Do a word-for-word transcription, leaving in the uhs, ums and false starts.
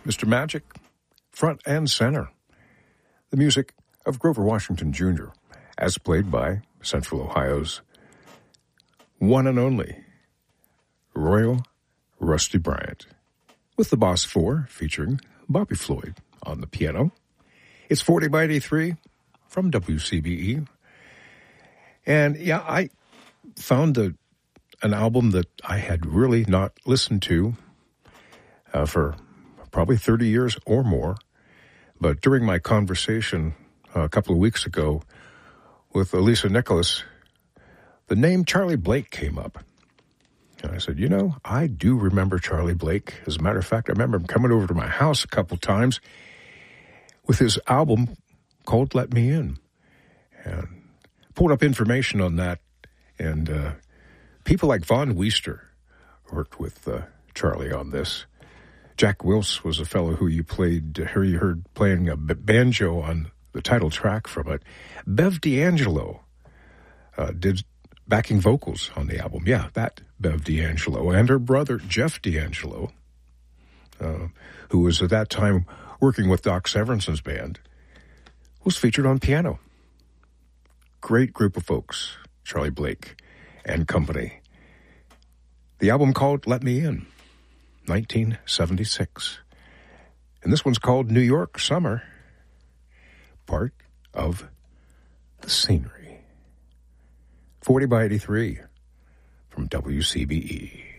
Mister Magic, front and center. The music of Grover Washington Junior, as played by Central Ohio's one and only Royal Rusty Bryant, with the Boss Four featuring Bobby Floyd on the piano. It's forty by eighty-three from W C B E. And yeah, I found a, an album that I had really not listened to uh, for probably thirty years or more. But during my conversation uh, a couple of weeks ago with Elisa Nicholas, the name Charlie Blake came up. And I said, you know, I do remember Charlie Blake. As a matter of fact, I remember him coming over to my house a couple times with his album called Let Me In. And pulled up information on that. And uh, people like Von Weister worked with uh, Charlie on this. Jack Wills was a fellow who you played, who you heard playing a banjo on the title track from it. Bev D'Angelo uh, did backing vocals on the album. Yeah, that Bev D'Angelo. And her brother, Jeff D'Angelo, uh, who was at that time working with Doc Severinsen's band, was featured on piano. Great group of folks, Charlie Blake and company. The album called Let Me In, nineteen seventy-six. And this one's called New York Summer, part of the scenery. forty by eighty-three from W C B E.